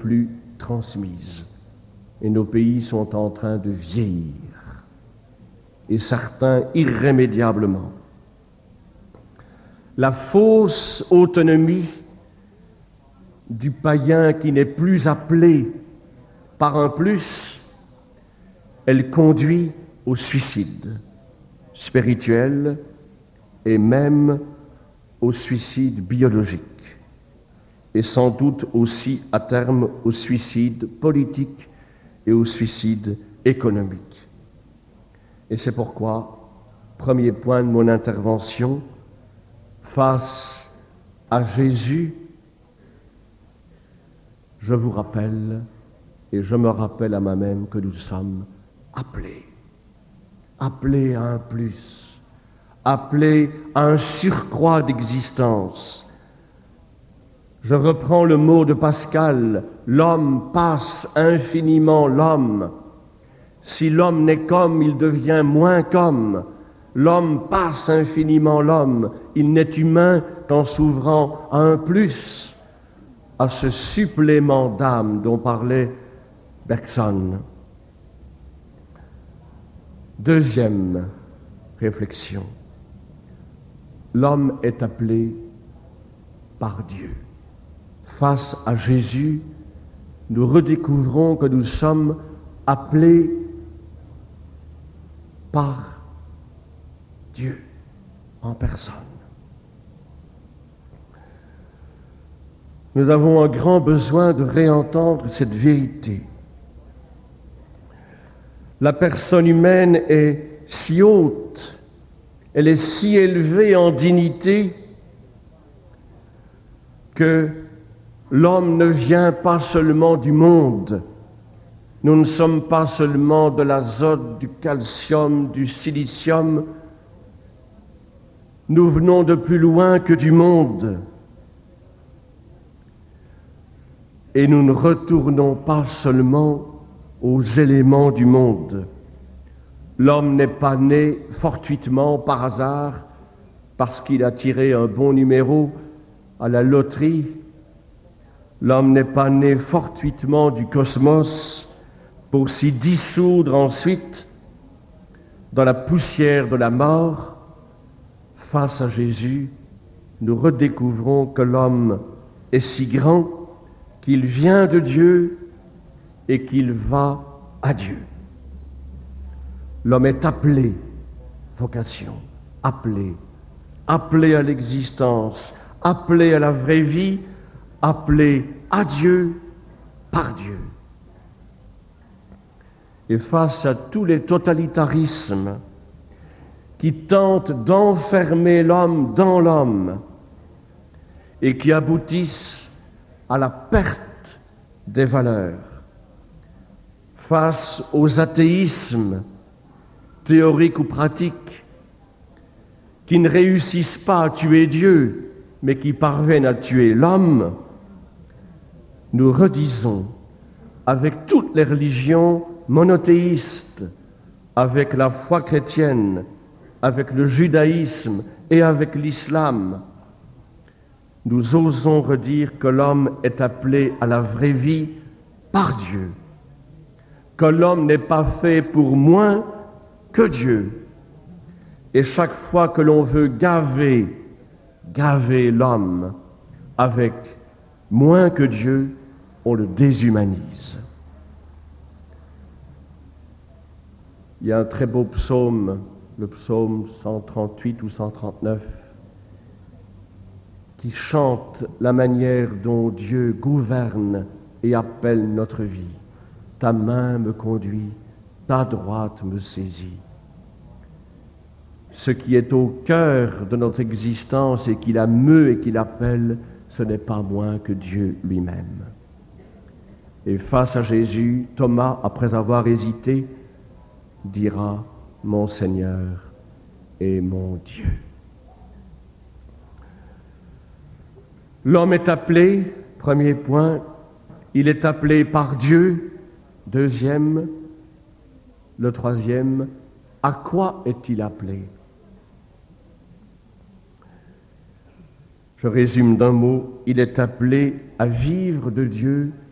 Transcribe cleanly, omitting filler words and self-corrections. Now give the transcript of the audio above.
plus transmise. Et nos pays sont en train de vieillir, et certains irrémédiablement. La fausse autonomie du païen qui n'est plus appelé par un plus, elle conduit au suicide spirituel et même au suicide biologique, et sans doute aussi à terme au suicide politique et au suicide économique. Et c'est pourquoi, premier point de mon intervention, face à Jésus, je vous rappelle et je me rappelle à moi-même que nous sommes appelés à un plus, appelés à un surcroît d'existence. Je reprends le mot de Pascal, l'homme passe infiniment l'homme. Si l'homme n'est qu'homme, il devient moins qu'homme. L'homme passe infiniment l'homme. Il n'est humain qu'en s'ouvrant à un plus, à ce supplément d'âme dont parlait Bergson. Deuxième réflexion. L'homme est appelé par Dieu. Face à Jésus, nous redécouvrons que nous sommes appelés par Dieu en personne. Nous avons un grand besoin de réentendre cette vérité. La personne humaine est si haute, elle est si élevée en dignité que l'homme ne vient pas seulement du monde. Nous ne sommes pas seulement de l'azote, du calcium, du silicium. Nous venons de plus loin que du monde. Et nous ne retournons pas seulement aux éléments du monde. L'homme n'est pas né fortuitement par hasard parce qu'il a tiré un bon numéro à la loterie. L'homme n'est pas né fortuitement du cosmos pour s'y dissoudre ensuite dans la poussière de la mort. Face à Jésus, nous redécouvrons que l'homme est si grand qu'il vient de Dieu et qu'il va à Dieu. L'homme est appelé, vocation, appelé à l'existence, appelé à la vraie vie, appelé à Dieu, par Dieu. Et face à tous les totalitarismes qui tentent d'enfermer l'homme dans l'homme et qui aboutissent à la perte des valeurs, face aux athéismes théoriques ou pratiques qui ne réussissent pas à tuer Dieu, mais qui parviennent à tuer l'homme, nous redisons avec toutes les religions monothéistes, avec la foi chrétienne, avec le judaïsme et avec l'islam, nous osons redire que l'homme est appelé à la vraie vie par Dieu, que l'homme n'est pas fait pour moins que Dieu. Et chaque fois que l'on veut gaver l'homme avec moins que Dieu, on le déshumanise. Il y a un très beau psaume, le psaume 138 ou 139, qui chante la manière dont Dieu gouverne et appelle notre vie. Ta main me conduit, ta droite me saisit. Ce qui est au cœur de notre existence et qui la meut et qui l'appelle, ce n'est pas moins que Dieu lui-même. Et face à Jésus, Thomas, après avoir hésité, dira « Mon Seigneur et mon Dieu ». L'homme est appelé, premier point, il est appelé par Dieu, deuxième, le troisième, à quoi est-il appelé? Je résume d'un mot, il est appelé à vivre de Dieu